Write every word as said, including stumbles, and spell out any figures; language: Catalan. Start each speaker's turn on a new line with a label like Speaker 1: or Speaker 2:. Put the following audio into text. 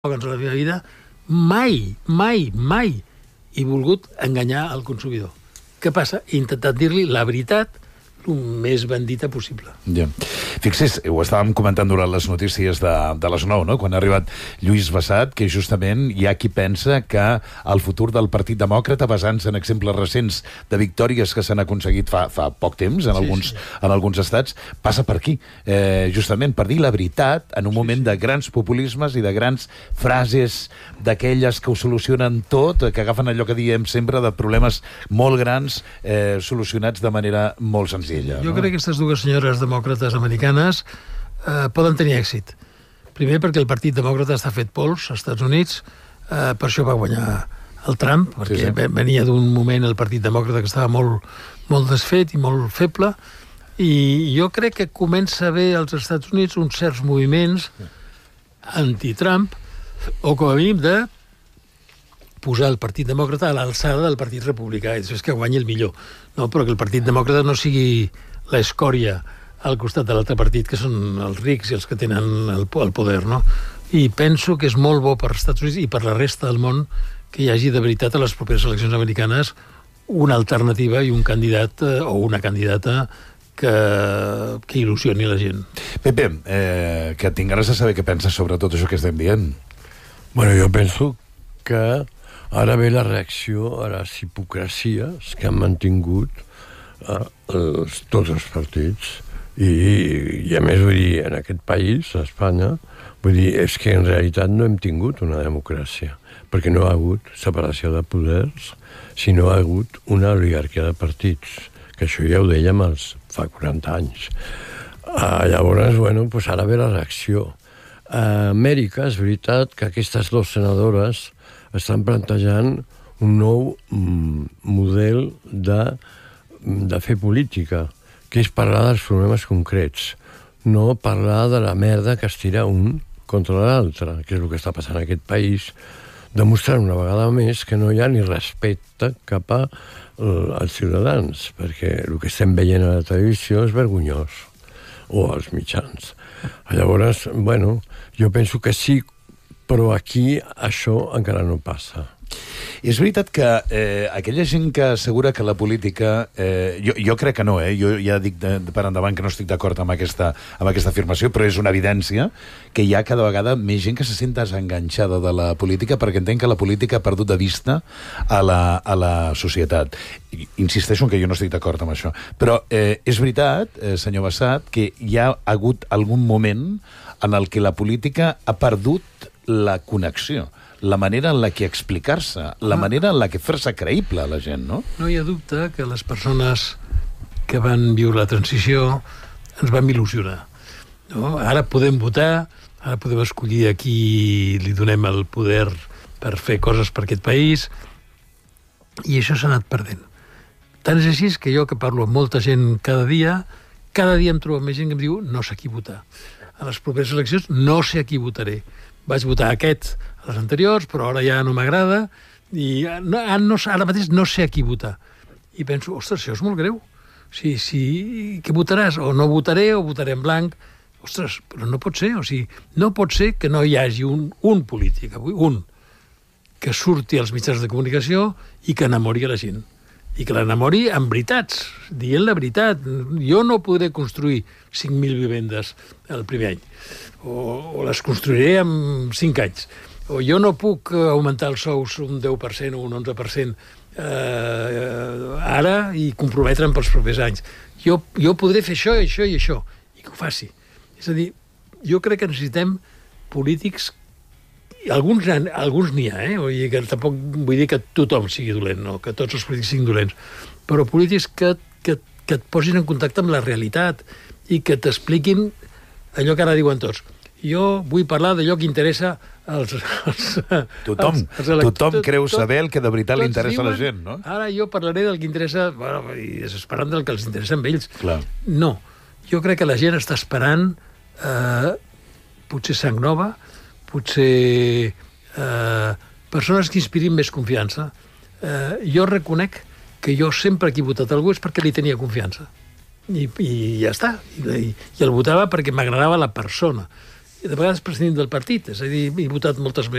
Speaker 1: en la meva vida, mai, mai, mai he volgut enganyar el consumidor. Què passa? He intentat dir-li la veritat el més bendita possible.
Speaker 2: Ja. Fixis, ho estàvem comentant durant les notícies de, de les nou, no? Quan ha arribat Lluís Bassat, que justament hi ha qui pensa que el futur del Partit Demòcrata, basant-se en exemples recents de victòries que s'han aconseguit fa, fa poc temps en, sí, alguns, sí. en alguns estats, passa per aquí. Eh, justament per dir la veritat en un sí, moment sí. de grans populismes i de grans frases d'aquelles que ho solucionen tot, que agafen allò que diem sempre de problemes molt grans eh, solucionats de manera molt senzilla.
Speaker 1: Jo
Speaker 2: no?
Speaker 1: crec que aquestes dues senyores demòcrates americanes eh, poden tenir èxit. Primer perquè el Partit Demòcrata està fet pols als Estats Units, eh, per això va guanyar el Trump, perquè sí, sí. venia d'un moment el Partit Demòcrata que estava molt, molt desfet i molt feble, i jo crec que comença a haver als Estats Units uns certs moviments anti-Trump, o com a mínim de posar el Partit Demòcrata a l'alçada del Partit Republicà, i és que guanyi el millor. No, però que el Partit Demòcrata no sigui l'escòria al costat de l'altre partit, que són els rics i els que tenen el, el poder, no? I penso que és molt bo per als Estats Units i per la resta del món que hi hagi de veritat a les properes eleccions americanes una alternativa i un candidat eh, o una candidata que, que il·lusioni la gent.
Speaker 2: Pepe, eh, que tingues a saber què penses sobre tot això que estem dient.
Speaker 3: Bueno, jo penso que ara ve la reacció a les hipocresies que han mantingut eh, els, tots els partits. I, i a més, vull dir, en aquest país, a Espanya, vull dir, és que en realitat no hem tingut una democràcia, perquè no ha hagut separació de poders, sinó ha hagut una oligarquia de partits, que això ja ho dèiem els, fa quaranta anys. Uh, llavors, bueno, pues ara ve la reacció. A Amèrica, és veritat que aquestes dues senadores estan plantejant un nou mm, model de, de fer política, que és parlar dels problemes concrets, no parlar de la merda que es tira un contra l'altre, que és el que està passant en aquest país, demostrant una vegada més que no hi ha ni respecte cap a, uh, als ciutadans, perquè el que estem veient a la televisió és vergonyós, o als mitjans. Llavors, bueno, jo penso que sí, però aquí això encara no passa.
Speaker 2: És veritat que eh, aquella gent que assegura que la política... Eh, jo, jo crec que no, eh? Jo ja dic de, de per endavant que no estic d'acord amb aquesta, amb aquesta afirmació, però és una evidència que hi ha cada vegada més gent que se sent desenganxada de la política perquè entén que la política ha perdut de vista a la, a la societat. I, insisteixo en que jo no estic d'acord amb això. Però eh, és veritat, eh, senyor Bassat, que hi ha hagut algun moment en el que la política ha perdut la connexió, la manera en la que explicar-se, la ah. manera en la que fer-se creïble a la gent, no?
Speaker 1: No hi ha dubte que les persones que van viure la transició ens vam il·lusionar. No? Ara podem votar, ara podem escollir a qui li donem el poder per fer coses per aquest país, i això s'ha anat perdent. Tant és així que jo, que parlo amb molta gent cada dia, cada dia em trobo més gent que em diu no sé a qui votar. A les properes eleccions no sé a qui votaré. Vaig votar aquest a les anteriors, però ara ja no m'agrada, i no, no, ara mateix no sé a qui votar. I penso, ostres, això és molt greu. Si, si, què votaràs? O no votaré, o votaré en blanc. Ostres, però no pot ser. O sigui, no pot ser que no hi hagi un, un polític avui, un, que surti als mitjans de comunicació i que enamori a la gent. I que l'enamori amb veritats, dient la veritat. Jo no podré construir cinc mil vivendes el primer any, o, o les construiré en cinc anys, o jo no puc augmentar els sous un deu per cent o un onze per cent eh, ara i comprometre'm pels propers anys. Jo, jo podré fer això, això i això, i que ho faci. És a dir, jo crec que necessitem polítics. Alguns, alguns n'hi ha, eh? Vull dir que tampoc vull dir que tothom sigui dolent, no? Que tots els polítics siguin dolents, però polítics que, que, que et posin en contacte amb la realitat i que t'expliquin allò que ara diuen tots. Jo vull parlar d'allò que interessa als... als
Speaker 2: tothom als, als tothom tot, creu saber el que de veritat li interessa a la gent, no?
Speaker 1: Ara jo parlaré del que interessa, bueno, i desesperant del que els interessa a ells.
Speaker 2: Clar.
Speaker 1: No, jo crec que la gent està esperant eh, potser sang nova, potser eh, persones que inspirin més confiança. Eh, jo reconec que jo sempre que he votat algú és perquè li tenia confiança. I, i ja està. I, i el votava perquè m'agradava la persona. i de vegades president del partit, és a dir, he votat moltes